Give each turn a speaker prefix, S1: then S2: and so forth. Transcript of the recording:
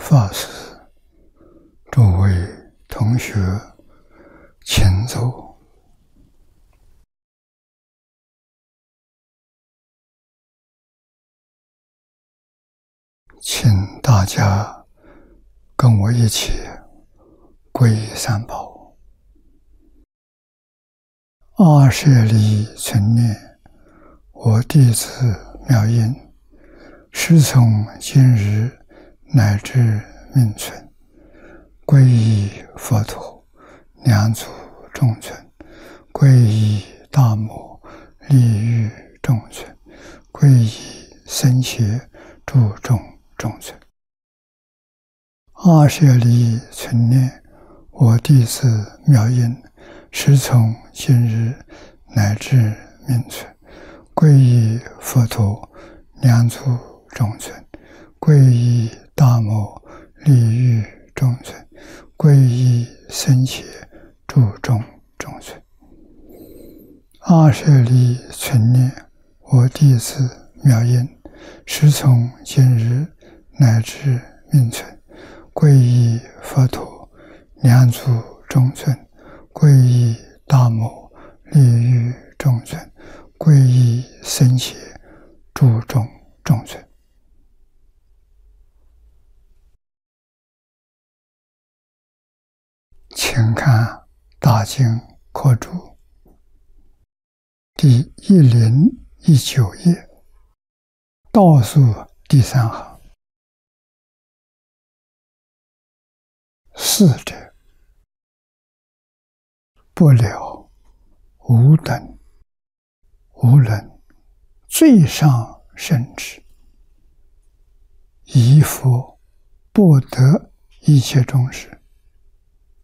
S1: 法师、诸位同学，请坐。请大家跟我一起皈依三宝。阿舍利存念，我弟子妙音，师从今日乃至命存，皈依佛陀，两足众存，皈依大摩，利欲众存，皈依僧伽，诸众存。阿舍利存念，我弟子妙音，师从今日乃至命存，皈依佛陀，两足众存，皈依大摩，利欲众存，皈依僧伽，诸众存。阿舍利存念，我弟子妙音，师从今日乃至命存，皈依佛陀，两足众存，皈依大摩，利欲众存，皈依僧伽，诸众存。请看大经课注第1019页，倒数第3行。四者，不了无等无能最上圣智，以佛不得一切众生，